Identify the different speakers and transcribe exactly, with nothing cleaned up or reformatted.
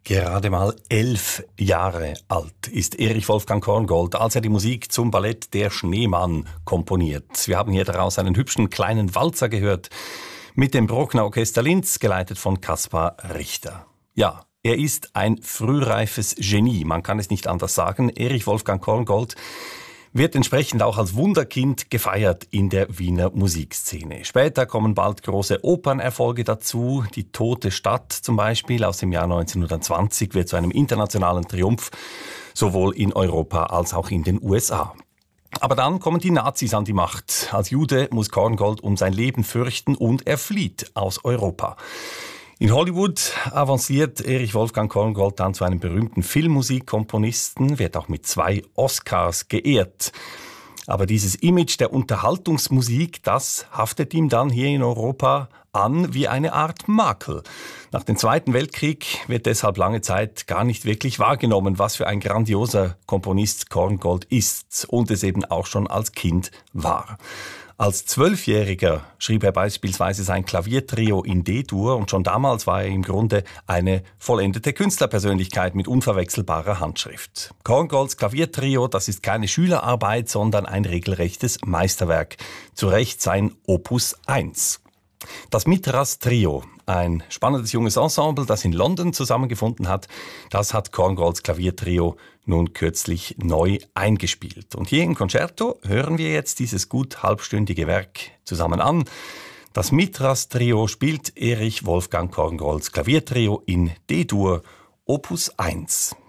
Speaker 1: Gerade mal elf Jahre alt ist Erich Wolfgang Korngold, als er die Musik zum Ballett Der Schneemann komponiert. Wir haben hier daraus einen hübschen kleinen Walzer gehört mit dem Bruckner Orchester Linz, geleitet von Kaspar Richter. Ja, er ist ein frühreifes Genie, man kann es nicht anders sagen. Erich Wolfgang Korngold wird entsprechend auch als Wunderkind gefeiert in der Wiener Musikszene. Später kommen bald große Opernerfolge dazu. Die Tote Stadt zum Beispiel aus dem Jahr neunzehnhundertzwanzig wird zu einem internationalen Triumph, sowohl in Europa als auch in den U S A. Aber dann kommen die Nazis an die Macht. Als Jude muss Korngold um sein Leben fürchten und er flieht aus Europa. In Hollywood avanciert Erich Wolfgang Korngold dann zu einem berühmten Filmmusikkomponisten, wird auch mit zwei Oscars geehrt. Aber dieses Image der Unterhaltungsmusik, das haftet ihm dann hier in Europa an wie eine Art Makel. Nach dem Zweiten Weltkrieg wird deshalb lange Zeit gar nicht wirklich wahrgenommen, was für ein grandioser Komponist Korngold ist und es eben auch schon als Kind war. Als Zwölfjähriger schrieb er beispielsweise sein Klaviertrio in D-Dur und schon damals war er im Grunde eine vollendete Künstlerpersönlichkeit mit unverwechselbarer Handschrift. Korngolds Klaviertrio, das ist keine Schülerarbeit, sondern ein regelrechtes Meisterwerk. Zu Recht sein Opus eins. Das Mitras-Trio, ein spannendes junges Ensemble, das in London zusammengefunden hat, das hat Korngolds Klaviertrio nun kürzlich neu eingespielt. Und hier im Concerto hören wir jetzt dieses gut halbstündige Werk zusammen an. Das Mitras-Trio spielt Erich Wolfgang Korngolds Klaviertrio in D-Dur, Opus eins.